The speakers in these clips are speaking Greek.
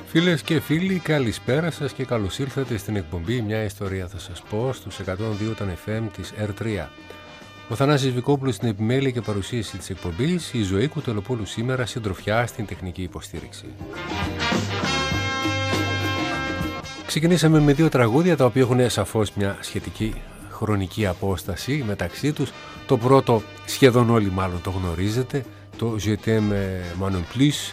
Φίλες και φίλοι, καλησπέρα σας και καλώς ήλθατε στην εκπομπή «Μια ιστορία θα σας πω» στους 102 των FM της R3. Ο Θανάσης Βικόπουλος στην επιμέλεια και παρουσίαση της εκπομπής, η Ζωή Κουτελοπούλου σήμερα συντροφιά στην τεχνική υποστήριξη. Ξεκινήσαμε με δύο τραγούδια τα οποία έχουν σαφώς μια σχετική χρονική απόσταση μεταξύ τους. Το πρώτο σχεδόν όλοι μάλλον το γνωρίζετε, το Je t'aime moi non plus,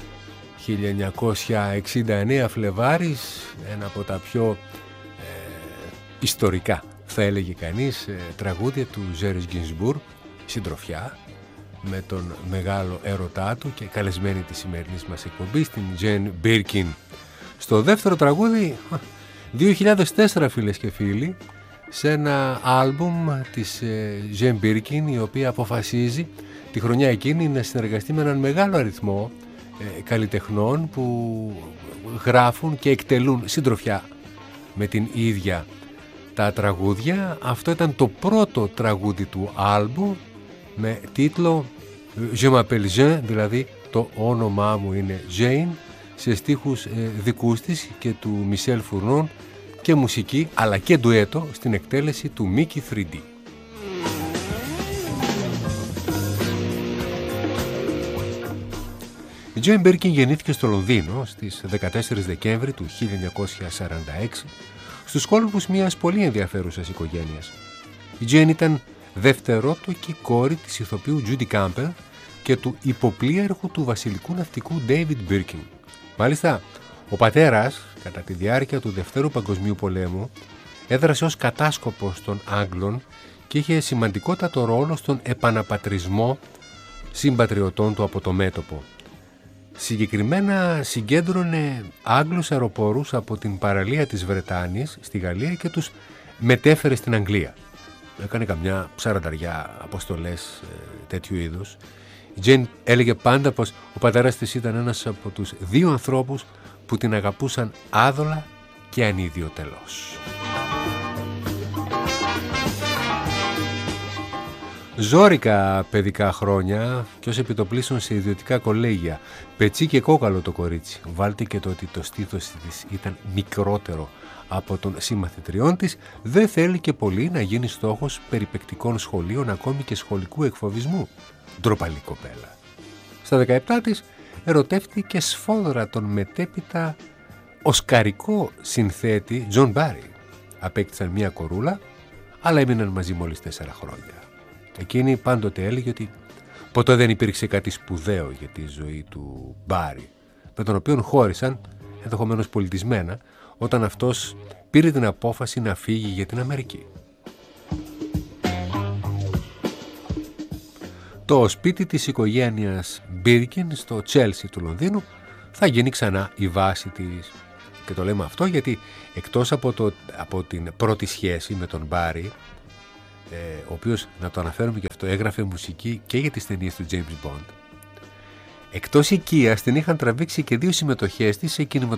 1969 Φλεβάρης, ένα από τα πιο ιστορικά θα έλεγε κανείς τραγούδια του Ζέρις Γκινσμπουργκ, συντροφιά με τον μεγάλο έρωτά του και καλεσμένη της σημερινής μας εκπομπής, την Jane Birkin. Στο δεύτερο τραγούδι 2004 φίλες και φίλοι, σε ένα άλμπουμ της Jane Birkin, η οποία αποφασίζει τη χρονιά εκείνη να συνεργαστεί με έναν μεγάλο αριθμό καλλιτεχνών που γράφουν και εκτελούν συντροφιά με την ίδια τα τραγούδια. Αυτό ήταν το πρώτο τραγούδι του άλμπου με τίτλο Je m'appelle Jean, δηλαδή το όνομά μου είναι Jane, σε στίχους δικούς της και του Μισελ Φουρνών και μουσική αλλά και ντουέτο στην εκτέλεση του Mickey 3D. Η Jane Birkin γεννήθηκε στο Λονδίνο στις 14 Δεκέμβρη του 1946 στους κόλπους μιας πολύ ενδιαφέρουσας οικογένειας. Η Jane ήταν δευτερότοκη κόρη της ηθοποιού Judy Campbell και του υποπλοίαρχου του βασιλικού ναυτικού David Birkin. Μάλιστα, ο πατέρας, κατά τη διάρκεια του Δευτέρου Παγκοσμίου Πολέμου, έδρασε ως κατάσκοπος των Άγγλων και είχε σημαντικότατο ρόλο στον επαναπατρισμό συμπατριωτών του από το μέτωπο. Συγκεκριμένα συγκέντρωνε Άγγλους αεροπόρους από την παραλία της Βρετάνης στη Γαλλία και τους μετέφερε στην Αγγλία. Έκανε καμιά 40 αποστολές τέτοιου είδους. Η Jane έλεγε πάντα πως ο πατέρας της ήταν ένας από τους δύο ανθρώπους που την αγαπούσαν άδολα και ανιδιοτελώς. Ζόρικα παιδικά χρόνια και ως επιτοπλίστων σε ιδιωτικά κολέγια. Πετσί και κόκαλο το κορίτσι. Βάλτε και το ότι το στήθος της ήταν μικρότερο από των συμμαθητριών της. Δεν θέλει και πολύ να γίνει στόχος περιπαικτικών σχολείων, ακόμη και σχολικού εκφοβισμού. Ντροπαλή κοπέλα. Στα 17 της ερωτεύτηκε σφόδρα τον μετέπειτα οσκαρικό συνθέτη Τζον Μπάρι. Απέκτησαν μια κορούλα, αλλά έμειναν μαζί μόλις 4 χρόνια. Εκείνη πάντοτε έλεγε ότι ποτέ δεν υπήρξε κάτι σπουδαίο για τη ζωή του Μπάρι, με τον οποίο χώρισαν, ενδεχομένως πολιτισμένα, όταν αυτός πήρε την απόφαση να φύγει για την Αμερική. Το σπίτι της οικογένειας Birkin στο Τσέλσι του Λονδίνου θα γίνει ξανά η βάση της. Και το λέμε αυτό γιατί εκτός από την πρώτη σχέση με τον Μπάρι, ο οποίος, να το αναφέρουμε και αυτό, έγραφε μουσική και για τις ταινίες του James Bond, εκτός οικίας την είχαν τραβήξει και δύο συμμετοχές της σε